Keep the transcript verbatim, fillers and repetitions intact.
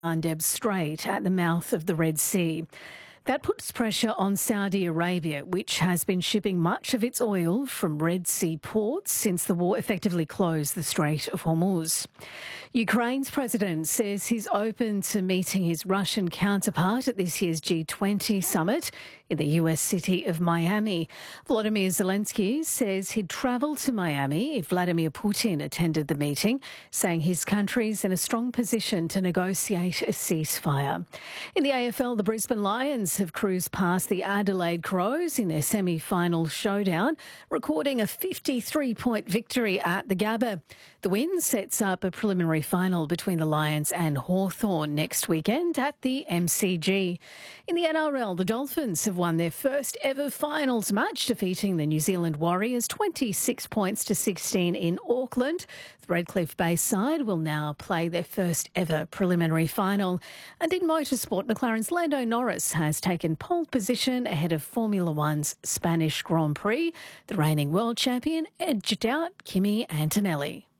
Andeb Strait at the mouth of the Red Sea. That puts pressure on Saudi Arabia, which has been shipping much of its oil from Red Sea ports since the war effectively closed the Strait of Hormuz. Ukraine's president says he's open to meeting his Russian counterpart at this year's G twenty summit in the U S city of Miami. Volodymyr Zelensky says he'd travel to Miami if Vladimir Putin attended the meeting, saying his country's in a strong position to negotiate a ceasefire. In the A F L, the Brisbane Lions have cruised past the Adelaide Crows in their semi-final showdown, recording a fifty-three point victory at the Gabba. The win sets up a preliminary final between the Lions and Hawthorn next weekend at the M C G. In the N R L, the Dolphins have won their first ever finals match, defeating the New Zealand Warriors twenty-six points to sixteen in Auckland. The Redcliffe-based side will now play their first ever preliminary final. And in motorsport, McLaren's Lando Norris has taken pole position ahead of Formula One's Spanish Grand Prix. The reigning world champion edged out Kimi Antonelli.